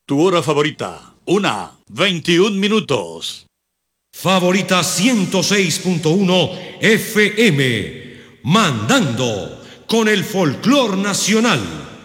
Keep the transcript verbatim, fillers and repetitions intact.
Tu hora favorita, una, veintiún minutos. Favorita ciento seis punto uno F M, mandando con el folclor nacional.